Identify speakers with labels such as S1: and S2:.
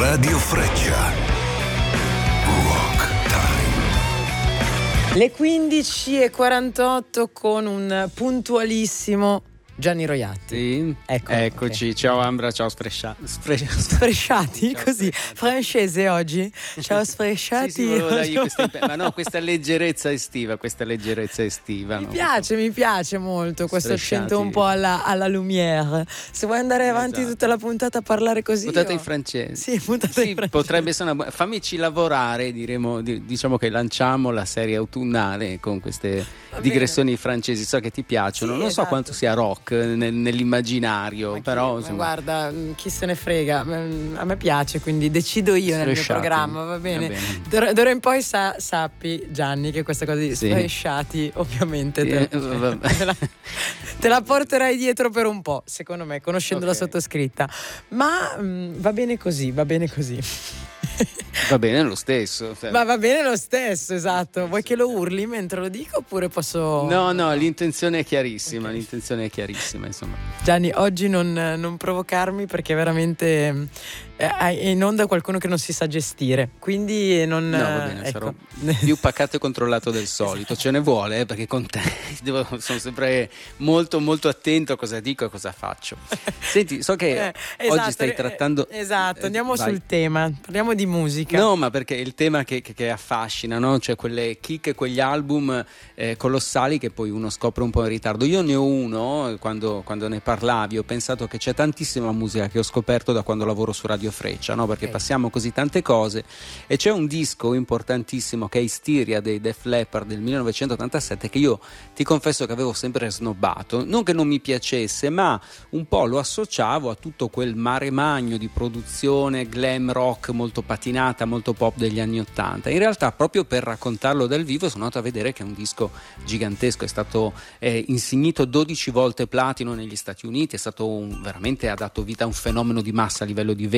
S1: Radio Freccia. Rock Time.
S2: Le 15:48 con un puntualissimo Gianni Roiatti.
S3: Sì, eccoci.
S2: Okay.
S3: Ciao Ambra, ciao Sfresciati,
S2: ciao, così, francese oggi. Ciao Sfresciati.
S3: Sì, volevo dargli questa leggerezza estiva,
S2: Mi
S3: no?
S2: piace molto questo
S3: Sfresciati.
S2: accento un po' alla Lumière. Se vuoi andare avanti tutta la puntata a parlare così.
S3: Puntata in francese.
S2: Sì, puntata in francese.
S3: Potrebbe essere fammici lavorare, diciamo che lanciamo la serie autunnale con queste digressioni francesi. So che ti piacciono,
S2: Sì,
S3: non so
S2: esatto.
S3: quanto sia rock nell'immaginario, però insomma.
S2: Guarda, chi se ne frega, a me piace, quindi decido io nel mio programma, va bene. D'ora in poi sappi, Gianni, che questa cosa di Sfresciati ovviamente te la porterai dietro per un po', secondo me, conoscendo la sottoscritta, ma va bene così.
S3: Va bene lo stesso.
S2: Ma va bene lo stesso, esatto. Vuoi che lo urli mentre lo dico oppure posso...
S3: No, l'intenzione è chiarissima, insomma.
S2: Gianni, oggi non provocarmi perché veramente è in onda qualcuno che non si sa gestire, quindi non...
S3: No, va bene, sarò più pacato e controllato del solito, ce ne vuole, perché con te sono sempre molto molto attento a cosa dico e cosa faccio. Senti, so che oggi stai trattando...
S2: Esatto, andiamo sul tema, parliamo di musica.
S3: No, ma perché è il tema che affascina, no? Cioè quelle chicche, quegli album colossali che poi uno scopre un po' in ritardo. Io ne ho uno, quando ne parlavi ho pensato che c'è tantissima musica che ho scoperto da quando lavoro su Radio Freccia, no? Perché passiamo così tante cose, e c'è un disco importantissimo che è Hysteria dei Def Leppard del 1987 che io ti confesso che avevo sempre snobbato, non che non mi piacesse, ma un po' lo associavo a tutto quel mare magno di produzione glam rock molto patinata, molto pop degli anni '80. In realtà, proprio per raccontarlo dal vivo, sono andato a vedere che è un disco gigantesco, è stato insignito 12 volte platino negli Stati Uniti, è stato veramente ha dato vita a un fenomeno di massa a livello di